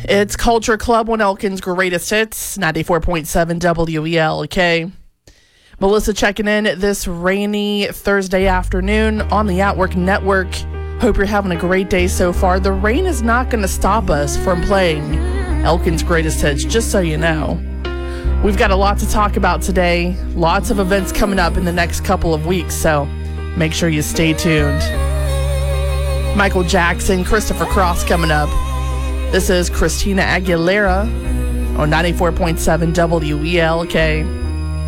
It's Culture Club on Elkin's Greatest Hits, 94.7 WELK. Melissa checking in this rainy Thursday afternoon on the Outwork Network. Hope you're having a great day so far. The rain is not going to stop us from playing Elkin's Greatest Hits, just so you know. We've got a lot to talk about today. Lots of events coming up in the next couple of weeks, so make sure you stay tuned. Michael Jackson, Christopher Cross coming up. This is Christina Aguilera on 94.7 WELK.